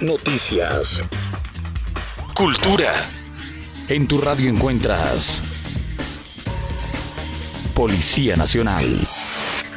noticias, cultura. En tu radio encuentras Policía Nacional.